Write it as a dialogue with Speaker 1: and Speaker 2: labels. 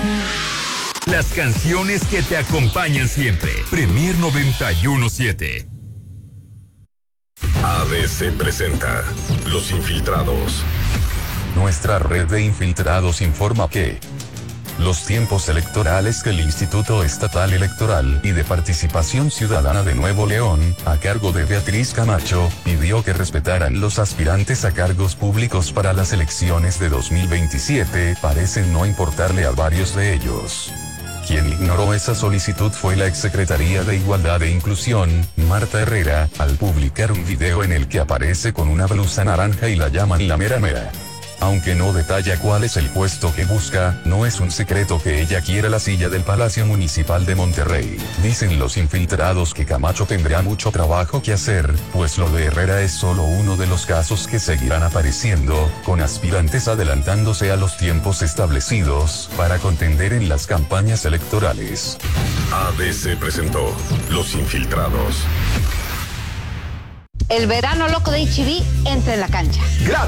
Speaker 1: Las canciones que te acompañan siempre. Premier 91.7.
Speaker 2: ABC presenta Los Infiltrados.
Speaker 3: Nuestra red de infiltrados informa que los tiempos electorales que el Instituto Estatal Electoral y de Participación Ciudadana de Nuevo León, a cargo de Beatriz Camacho, pidió que respetaran los aspirantes a cargos públicos para las elecciones de 2027, parecen no importarle a varios de ellos. Quien ignoró esa solicitud fue la exsecretaría de Igualdad e Inclusión, Marta Herrera, al publicar un video en el que aparece con una blusa naranja y la llaman la mera mera. Aunque no detalla cuál es el puesto que busca, no es un secreto que ella quiere la silla del Palacio Municipal de Monterrey. Dicen los infiltrados que Camacho tendrá mucho trabajo que hacer, pues lo de Herrera es solo uno de los casos que seguirán apareciendo, con aspirantes adelantándose a los tiempos establecidos para contender en las campañas electorales.
Speaker 2: ABC presentó Los Infiltrados.
Speaker 4: El verano loco de HB entra en la cancha.